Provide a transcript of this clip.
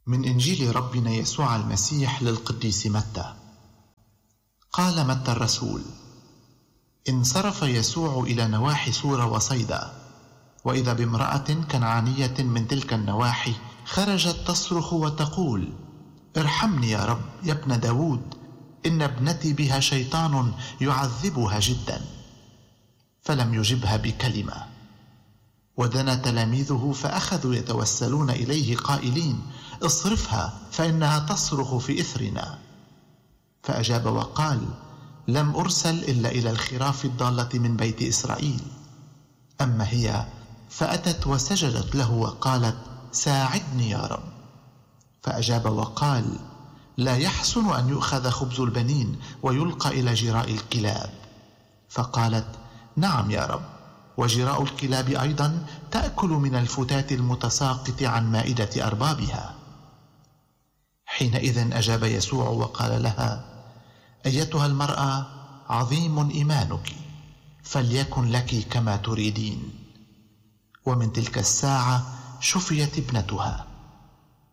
من إنجيل ربنا يسوع المسيح للقديس متى. قال متى الرسول: انصرف يسوع إلى نواحي سور وصيدا، وإذا بامرأة كنعانية من تلك النواحي خرجت تصرخ وتقول: ارحمني يا رب يا ابن داود، إن ابنتي بها شيطان يعذبها جدا. فلم يجبها بكلمة. ودنا تلاميذه فأخذوا يتوسلون إليه قائلين: اصرفها فإنها تصرخ في إثرنا. فأجاب وقال: لم أرسل إلا إلى الخراف الضالة من بيت إسرائيل. أما هي فأتت وسجدت له وقالت: ساعدني يا رب. فأجاب وقال: لا يحسن أن يؤخذ خبز البنين ويلقى إلى جراء الكلاب. فقالت: نعم يا رب، وجراء الكلاب أيضا تأكل من الفتات المتساقط عن مائدة أربابها. حينئذ أجاب يسوع وقال لها: أيتها المرأة، عظيم إيمانك، فليكن لك كما تريدين. ومن تلك الساعة شفيت ابنتها.